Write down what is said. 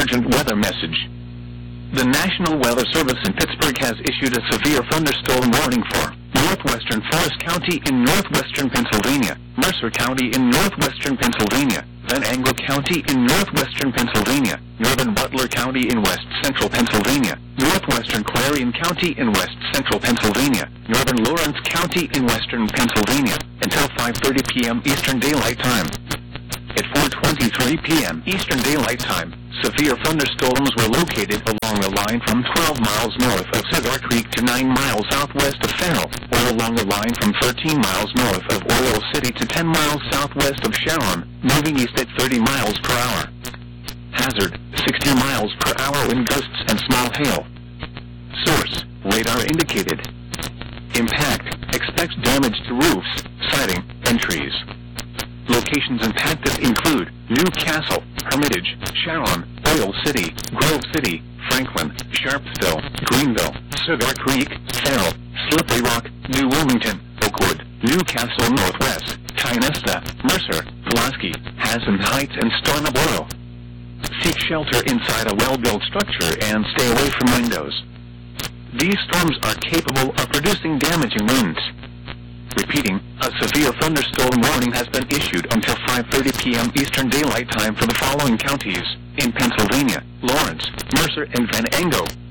urgent weather message. The National Weather Service in Pittsburgh has issued a severe thunderstorm warning for northwestern Forest County in northwestern Pennsylvania, Mercer County in northwestern Pennsylvania, Venango County in northwestern Pennsylvania, northern Butler County in west central Pennsylvania, northwestern Clarion County in west central Pennsylvania, northern Lawrence County in western Pennsylvania, until 5:30 p.m. Eastern Daylight Time. At 4:23 p.m. Eastern Daylight Time, severe thunderstorms were located along the line from 12 miles north of Cigar Creek to 9 miles southwest of Farrell, or along the line from 13 miles north of Oil City to 10 miles southwest of Sharon, moving east at 30 miles per hour. Hazard, 60 miles per hour wind gusts and small hail. Source, radar indicated. Impact, expects damage to roofs, siding, and trees. Locations impacted include Newcastle, Hermitage, Sharon, Oil City, Grove City, Franklin, Sharpsville, Greenville, Cigar Creek, Farrell, Slippery Rock, New Wilmington, Oakwood, Newcastle Northwest, Tynesta, Mercer, Pulaski, Hazen Heights, and Stornaborough. Seek shelter inside a well-built structure and stay away from windows. These storms are capable of producing damaging winds. Repeating, a severe thunderstorm warning has been issued until 5:30 p.m. Eastern Daylight Time for the following counties in Pennsylvania: Lawrence, Mercer, and Venango.